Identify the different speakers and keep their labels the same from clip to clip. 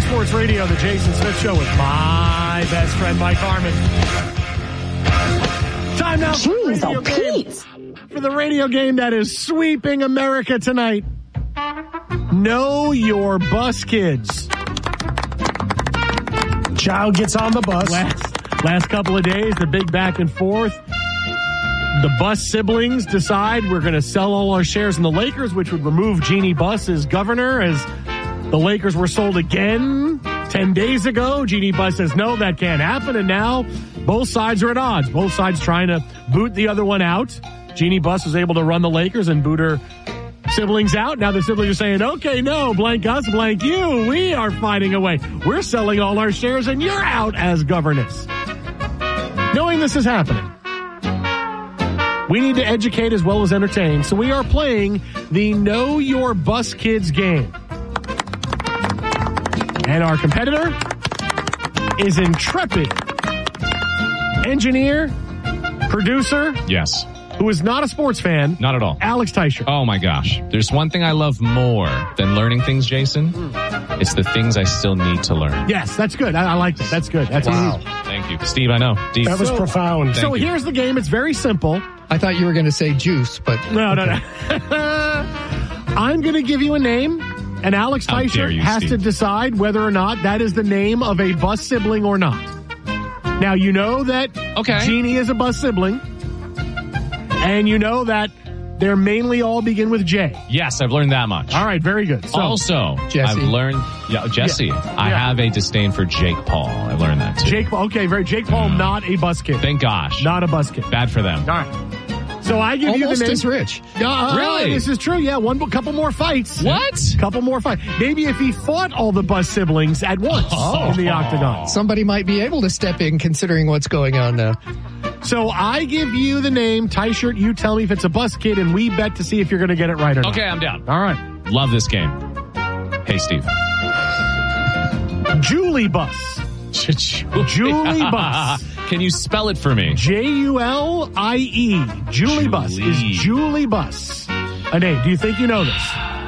Speaker 1: Sports Radio, the Jason Smith Show with my best friend, Mike Harmon. Time now for the radio game that is sweeping America tonight. Know Your Bus Kids.
Speaker 2: Child gets on the bus.
Speaker 1: Last couple of days, the big back and forth. The Bus siblings decide we're going to sell all our shares in the Lakers, which would remove Jeannie Buss as governor, as the Lakers were sold again 10 days ago. Jeannie Buss says, no, that can't happen. And now both sides are at odds. Both sides trying to boot the other one out. Jeannie Buss was able to run the Lakers and boot her siblings out. Now the siblings are saying, okay, no, blank us, blank you. We are fighting away. We're selling all our shares and you're out as governess. Knowing this is happening, we need to educate as well as entertain. So we are playing the Know Your Bus Kids game. And our competitor is intrepid engineer, producer.
Speaker 3: Yes.
Speaker 1: Who is not a sports fan.
Speaker 3: Not at all.
Speaker 1: Alex Teicher.
Speaker 3: Oh, my gosh. There's one thing I love more than learning things, Jason. It's the things I still need to learn.
Speaker 1: Yes, that's good. I like that. That's good. That's easy.
Speaker 3: Thank you. Steve, I know. Deep.
Speaker 2: That was profound.
Speaker 1: So here's the game. It's very simple.
Speaker 4: I thought you were going to say juice, but...
Speaker 1: No. I'm going to give you a name, and Alex Teicher has to decide whether or not that is the name of a Bus sibling or not. Now, you know that Jeannie is a Bus sibling, and you know that they're mainly all begin with J.
Speaker 3: Yes, I've learned that much.
Speaker 1: All right, very good. So,
Speaker 3: also,
Speaker 4: Jesse.
Speaker 3: I've learned... Yeah, Jesse. Yeah. I have a disdain for Jake Paul. I learned that, too.
Speaker 1: Jake Paul, not a Bus kid.
Speaker 3: Thank gosh.
Speaker 1: Not a Bus kid.
Speaker 3: Bad for them.
Speaker 1: All right. So I give you the name.
Speaker 4: Almost as rich.
Speaker 1: Really? This is true. Yeah, couple more fights.
Speaker 3: What?
Speaker 1: Couple more fights. Maybe if he fought all the Bus siblings at once in the octagon.
Speaker 4: Somebody might be able to step in considering what's going on now.
Speaker 1: So I give you the name, Teicher. You tell me if it's a Bus kid, and we bet to see if you're going to get it right or not.
Speaker 3: Okay, I'm down.
Speaker 1: All right.
Speaker 3: Love this game. Hey, Steve.
Speaker 1: Julie Buss. Julie Buss.
Speaker 3: Can you spell it for me?
Speaker 1: Julie. Julie Buss is Julie Buss. A name. Do you think you know this?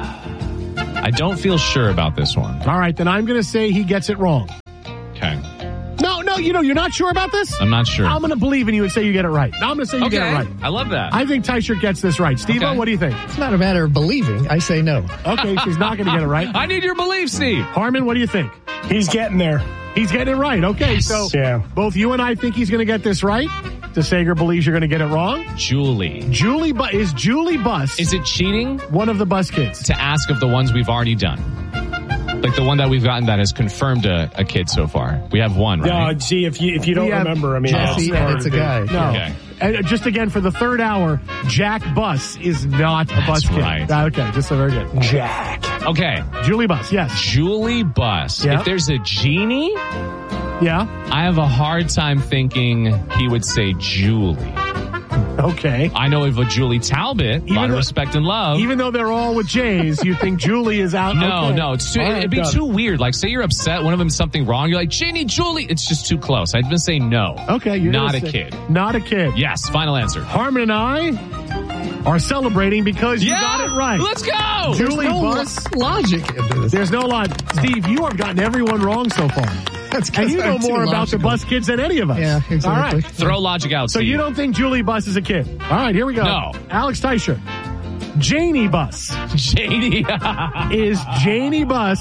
Speaker 3: I don't feel sure about this one.
Speaker 1: All right, then I'm going to say he gets it wrong.
Speaker 3: Okay.
Speaker 1: No, you're not sure about this?
Speaker 3: I'm not sure.
Speaker 1: I'm going to believe in you and say you get it right. No, I'm going to say you get it right.
Speaker 3: I love that.
Speaker 1: I think Teicher gets this right. Steve-O, what do you think?
Speaker 4: It's not a matter of believing. I say no.
Speaker 1: Okay, he's not going to get it right.
Speaker 3: I need your belief, Steve.
Speaker 1: Harmon, what do you think?
Speaker 2: He's getting there.
Speaker 1: He's getting it right. Okay, so both you and I think he's going to get this right. DeSager believes you're going to get it wrong.
Speaker 3: Julie
Speaker 1: Is Julie Buss.
Speaker 3: Is it cheating?
Speaker 1: One of the Bus kids.
Speaker 3: To ask of the ones we've already done. Like the one that we've gotten that has confirmed a kid so far. We have one, right?
Speaker 2: No, see, if you don't remember, I mean,
Speaker 4: Jesse, it's a guy.
Speaker 1: No.
Speaker 3: Okay.
Speaker 1: And just again, for the third hour, Jack Buss is not a Bus kid.
Speaker 3: Right.
Speaker 1: Okay, just so very good.
Speaker 2: Jack.
Speaker 3: Okay.
Speaker 1: Julie Buss, yes.
Speaker 3: Julie Buss.
Speaker 1: Yeah.
Speaker 3: If there's a Jeannie,
Speaker 1: yeah,
Speaker 3: I have a hard time thinking he would say Julie.
Speaker 1: Okay.
Speaker 3: I know of a Julie Talbot, a lot of respect and love.
Speaker 1: Even though they're all with J's, you think Julie is out?
Speaker 3: No, it's too, it'd be too weird. Like, say you're upset, one of them's something wrong, you're like, Jeannie, Julie. It's just too close. I'd just say no.
Speaker 1: Okay, you're
Speaker 3: not a kid.
Speaker 1: Not a kid.
Speaker 3: Yes, final answer.
Speaker 1: Harmon and I are celebrating because you got it right.
Speaker 3: Let's go.
Speaker 1: Julie Buss.
Speaker 4: Logic into this.
Speaker 1: There's no logic. Steve, you have gotten everyone wrong so far. And you know more about the Bus kids than any of us.
Speaker 4: Yeah, exactly.
Speaker 1: All right.
Speaker 3: Throw logic out,
Speaker 1: So
Speaker 3: Steve.
Speaker 1: you don't think Julie Buss is a kid? All right, here we go.
Speaker 3: No.
Speaker 1: Alex Teicher. Janie Buss.
Speaker 3: Janie.
Speaker 1: Is Janie Buss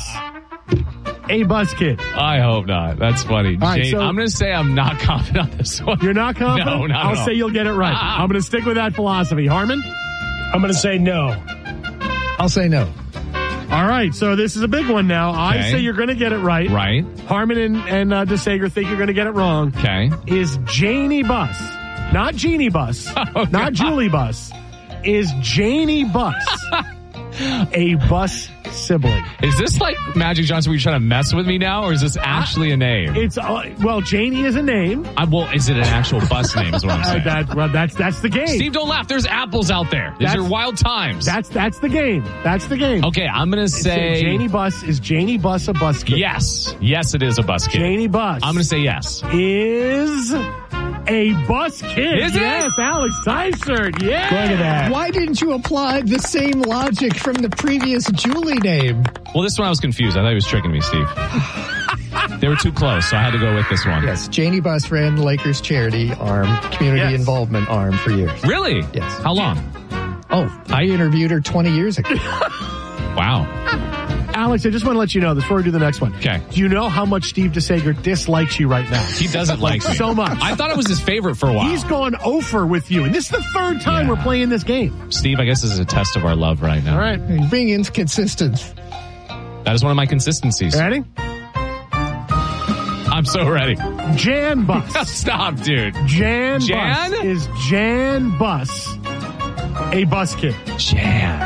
Speaker 1: a Bus kid?
Speaker 3: I hope not. That's funny.
Speaker 1: Right, so
Speaker 3: I'm going to say I'm not confident on this one.
Speaker 1: You're not confident?
Speaker 3: No, not
Speaker 1: I'll
Speaker 3: at all.
Speaker 1: say you'll get it right. I'm going to stick with that philosophy. Harmon?
Speaker 2: I'm going to say no.
Speaker 4: I'll say no.
Speaker 1: All right, so this is a big one now. I
Speaker 3: Okay.
Speaker 1: say you're going to get it right.
Speaker 3: Right.
Speaker 1: Harmon and DeSager think you're going to get it wrong.
Speaker 3: Okay.
Speaker 1: Is Janie Buss, not Jeannie Buss, not Julie Buss, is Janie Buss a Buss sibling?
Speaker 3: Is this like Magic Johnson? Were you trying to mess with me now, or is this actually a name?
Speaker 1: It's well, Janie is a name.
Speaker 3: Is it an actual bus name? Is what I'm saying.
Speaker 1: That's the game.
Speaker 3: Steve, don't laugh. There's apples out there. These are wild times.
Speaker 1: That's the game. That's the game.
Speaker 3: Okay, I'm gonna say
Speaker 1: Janie Buss. Is Janie Buss a Bus kid?
Speaker 3: Yes, it is a bus kid.
Speaker 1: Janie Buss.
Speaker 3: I'm gonna say yes.
Speaker 1: Is A bus kid.
Speaker 3: Is it?
Speaker 1: Yes, Alex Seifert. Yeah.
Speaker 2: Look at that.
Speaker 4: Why didn't you apply the same logic from the previous Julie name?
Speaker 3: Well, this one I was confused. I thought he was tricking me, Steve. They were too close, so I had to go with this one.
Speaker 4: Yes, Janie Buss ran the Lakers charity arm, community involvement arm for years.
Speaker 3: Really?
Speaker 4: Yes.
Speaker 3: How long?
Speaker 4: Oh, I interviewed her 20 years ago.
Speaker 3: Wow.
Speaker 1: Alex, I just want to let you know this before we do the next one.
Speaker 3: Okay.
Speaker 1: Do you know how much Steve DeSager dislikes you right now?
Speaker 3: He doesn't like me.
Speaker 1: So much.
Speaker 3: I thought it was his favorite for a while.
Speaker 1: He's gone over with you, and this is the third time we're playing this game.
Speaker 3: Steve, I guess this is a test of our love right now.
Speaker 1: All right.
Speaker 4: You're being inconsistent.
Speaker 3: That is one of my consistencies.
Speaker 1: Ready?
Speaker 3: I'm so ready.
Speaker 1: Jan Buss.
Speaker 3: Stop, dude.
Speaker 1: Jan
Speaker 3: Jan?
Speaker 1: Buss. Is Jan Buss a bus kid?
Speaker 3: Jan.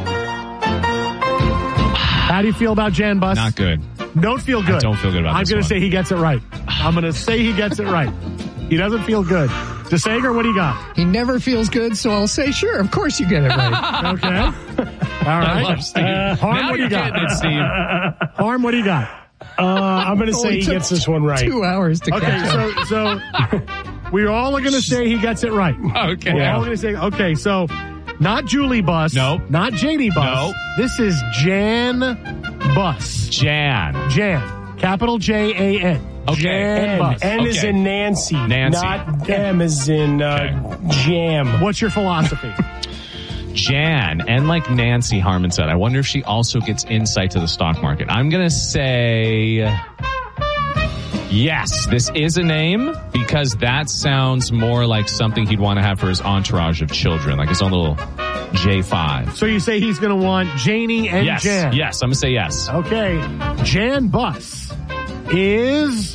Speaker 1: How do you feel about Jan Buss?
Speaker 3: Not good.
Speaker 1: Don't feel good.
Speaker 3: I don't feel good about
Speaker 1: I'm
Speaker 3: this
Speaker 1: going to
Speaker 3: one.
Speaker 1: say he gets it right. I'm going to say he gets it right. He doesn't feel good. DeSager, what do you got?
Speaker 4: He never feels good, so I'll say, sure, of course you get it right.
Speaker 1: Okay. All right.
Speaker 3: I love Steve.
Speaker 1: Harm,
Speaker 3: Now
Speaker 1: what do you
Speaker 3: you're
Speaker 1: got?
Speaker 3: getting it, Steve.
Speaker 1: Harm, what do you got?
Speaker 2: I'm going to say
Speaker 4: Only
Speaker 2: he
Speaker 4: took
Speaker 2: gets this one right.
Speaker 4: 2 hours to
Speaker 1: Okay,
Speaker 4: catch up.
Speaker 1: so we all are going to say he gets it right.
Speaker 3: Okay.
Speaker 1: We're all going to say, okay, so not Julie Buss.
Speaker 3: Nope.
Speaker 1: Not Janie Buss.
Speaker 3: Nope.
Speaker 1: This is Jan Buss.
Speaker 3: Jan.
Speaker 1: Jan. Capital Jan.
Speaker 3: Okay.
Speaker 1: Jan Buss.
Speaker 2: N is
Speaker 3: Okay.
Speaker 2: in Nancy.
Speaker 3: Nancy.
Speaker 2: Not M as in jam.
Speaker 1: What's your philosophy?
Speaker 3: Jan. And like Nancy Harmon said, I wonder if she also gets insight to the stock market. I'm going to say yes, this is a name because that sounds more like something he'd want to have for his entourage of children, like his own little J5.
Speaker 1: So you say he's going to want Janie and
Speaker 3: Yes.
Speaker 1: Jan.
Speaker 3: Yes. I'm going to say yes.
Speaker 1: Okay. Jan Buss is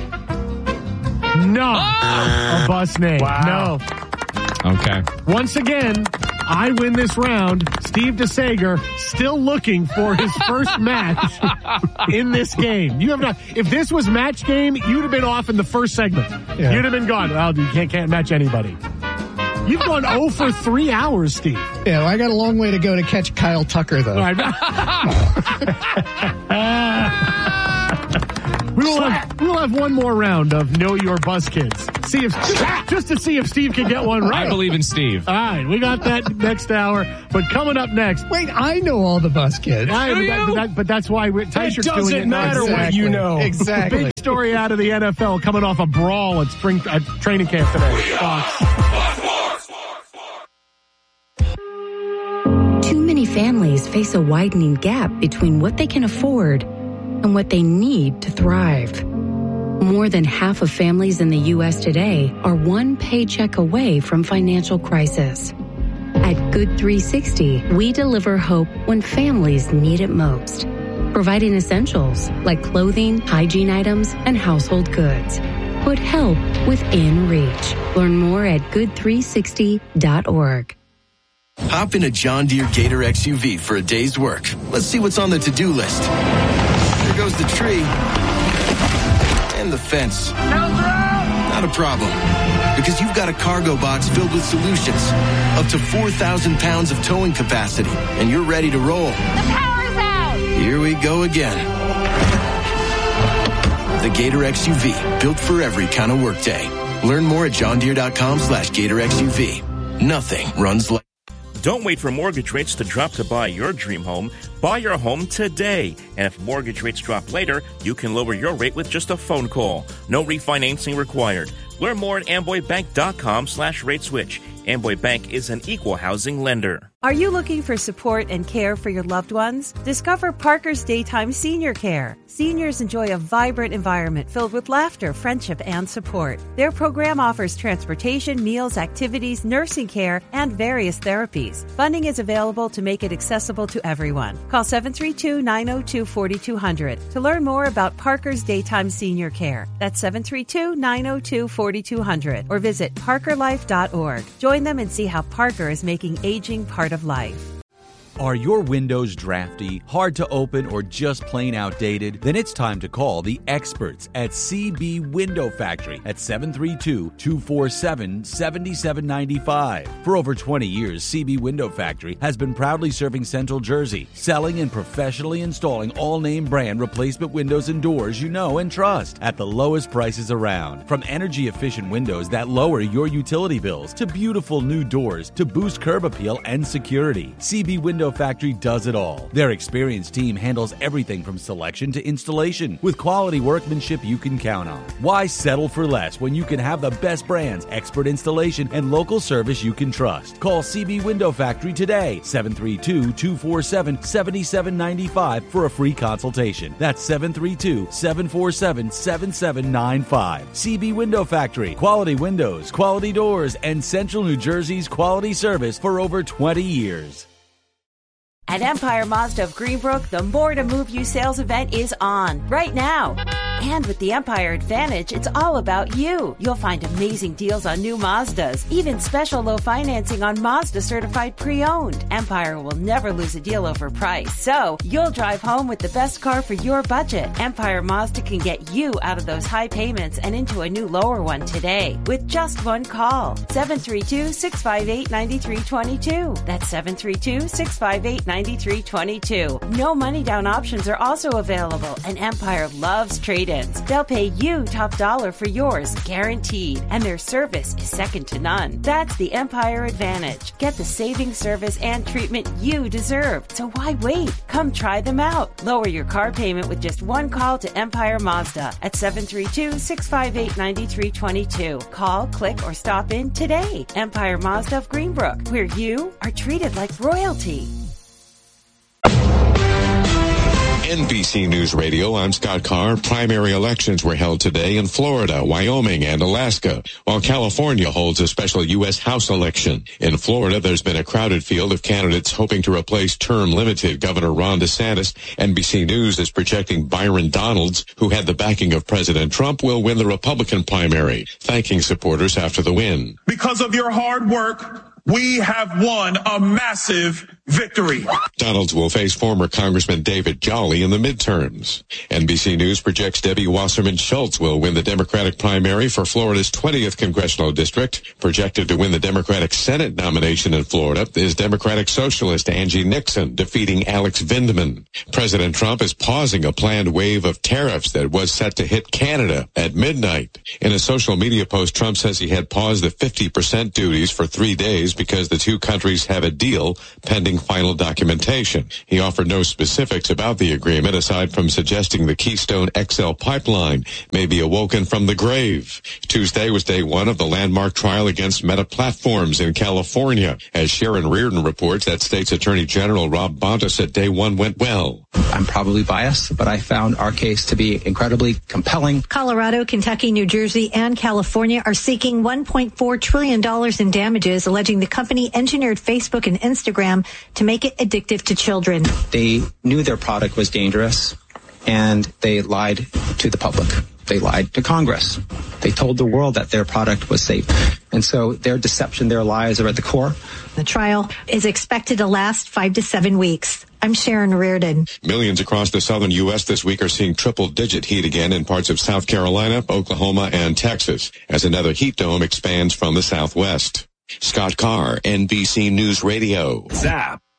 Speaker 1: not a bus name.
Speaker 2: Wow.
Speaker 1: No.
Speaker 3: Okay.
Speaker 1: Once again, I win this round. Steve DeSager still looking for his first match in this game. You have not. If this was match game, you'd have been off in the first segment.
Speaker 4: Yeah.
Speaker 1: You'd have been gone. Well, you can't match anybody. You've gone 0 for 3 hours, Steve.
Speaker 4: Yeah, well, I got a long way to go to catch Kyle Tucker, though.
Speaker 1: All right. We'll have one more round of Know Your Bus Kids. See if just to see if Steve can get one right.
Speaker 3: I believe in Steve.
Speaker 1: All right, we got that next hour. But coming up next,
Speaker 4: Wait, I know all the bus kids.
Speaker 1: but that's why Teicher's doing
Speaker 2: doesn't
Speaker 1: it.
Speaker 2: matter what you know.
Speaker 4: Exactly.
Speaker 1: Big story out of the NFL coming off a brawl at training camp today. Fox.
Speaker 5: Too many families face a widening gap between what they can afford and what they need to thrive. More than half of families in the U.S. today are one paycheck away from financial crisis. At Good 360, we deliver hope when families need it most, providing essentials like clothing, hygiene items, and household goods. Put help within reach. Learn more at good360.org.
Speaker 6: Hop in a John Deere Gator XUV for a day's work. Let's see what's on the to-do list. There goes the tree. And the fence. Not a problem. Because you've got a cargo box filled with solutions. Up to 4,000 pounds of towing capacity. And you're ready to roll.
Speaker 7: The power's out!
Speaker 6: Here we go again. The Gator XUV. Built for every kind of workday. Learn more at johndeere.com/Gator XUV. Nothing runs like...
Speaker 8: Don't wait for mortgage rates to drop to buy your dream home. Buy your home today. And if mortgage rates drop later, you can lower your rate with just a phone call. No refinancing required. Learn more at amboybank.com/rateswitch. Amboy Bank is an equal housing lender.
Speaker 9: Are you looking for support and care for your loved ones? Discover Parker's Daytime Senior Care. Seniors enjoy a vibrant environment filled with laughter, friendship, and support. Their program offers transportation, meals, activities, nursing care, and various therapies. Funding is available to make it accessible to everyone. Call 732-902-4200 to learn more about Parker's Daytime Senior Care. That's 732-902-4200 or visit parkerlife.org. Join them and see how Parker is making aging part of life.
Speaker 7: Are your windows drafty, hard to open, or just plain outdated? Then it's time to call the experts at CB Window Factory at 732-247-7795. For over 20 years, CB Window Factory has been proudly serving Central Jersey, selling and professionally installing all name brand replacement windows and doors you know and trust at the lowest prices around. From energy efficient windows that lower your utility bills to beautiful new doors to boost curb appeal and security, CB Window Factory does it all. Their experienced team handles everything from selection to installation with quality workmanship you can count on. Why settle for less when you can have the best brands, expert installation, and local service you can trust? Call CB Window Factory today, 732-247-7795 for a free consultation. That's 732-747-7795. CB Window Factory. Quality windows, quality doors, and Central New Jersey's quality service for over 20 years.
Speaker 9: At Empire Mazda of Greenbrook, the More to Move You sales event is on right now. And with the Empire Advantage, it's all about you. You'll find amazing deals on new Mazdas, even special low financing on Mazda certified pre-owned. Empire will never lose a deal over price, so you'll drive home with the best car for your budget. Empire Mazda can get you out of those high payments and into a new lower one today with just one call. 732-658-9322. That's 732-658-9322. No money down options are also available, and Empire loves trade-ins. They'll pay you top dollar for yours, guaranteed, and their service is second to none. That's the Empire Advantage. Get the saving service and treatment you deserve. So why wait? Come try them out. Lower your car payment with just one call to Empire Mazda at 732-658-9322. Call, click, or stop in today. Empire Mazda of Greenbrook, where you are treated like royalty.
Speaker 10: NBC News Radio, I'm Scott Carr. Primary elections were held today in Florida, Wyoming, and Alaska, while California holds a special U.S. House election. In Florida, there's been a crowded field of candidates hoping to replace term-limited Governor Ron DeSantis. NBC News is projecting Byron Donalds, who had the backing of President Trump, will win the Republican primary, thanking supporters after the win.
Speaker 11: Because of your hard work, we have won a massive victory.
Speaker 10: Donalds will face former Congressman David Jolly in the midterms. NBC News projects Debbie Wasserman Schultz will win the Democratic primary for Florida's 20th congressional district. Projected to win the Democratic Senate nomination in Florida is Democratic Socialist Angie Nixon, defeating Alex Vindman. President Trump is pausing a planned wave of tariffs that was set to hit Canada at midnight. In a social media post, Trump says he had paused the 50% duties for 3 days because the two countries have a deal pending final documentation. He offered no specifics about the agreement aside from suggesting the Keystone XL pipeline may be awoken from the grave. Tuesday was day one of the landmark trial against Meta Platforms in California. As Sharon Reardon reports, that state's Attorney General Rob Bonta said day one went well.
Speaker 12: I'm probably biased, but I found our case to be incredibly compelling.
Speaker 13: Colorado, Kentucky, New Jersey, and California are seeking $1.4 trillion in damages, alleging the company engineered Facebook and Instagram to make it addictive to children.
Speaker 12: They knew their product was dangerous, and they lied to the public. They lied to Congress. They told the world that their product was safe. And so their deception, their lies are at the core.
Speaker 13: The trial is expected to last 5 to 7 weeks. I'm Sharon Reardon.
Speaker 10: Millions across the southern U.S. this week are seeing triple-digit heat again in parts of South Carolina, Oklahoma, and Texas as another heat dome expands from the southwest. Scott Carr, NBC News Radio.
Speaker 8: Zap.